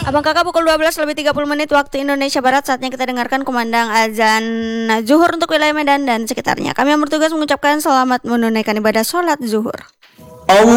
Abang kakak pukul 12:30 waktu Indonesia Barat. Saatnya kita dengarkan kumandang azan zuhur untuk wilayah Medan dan sekitarnya. Kami yang bertugas mengucapkan selamat menunaikan ibadah sholat zuhur. Allah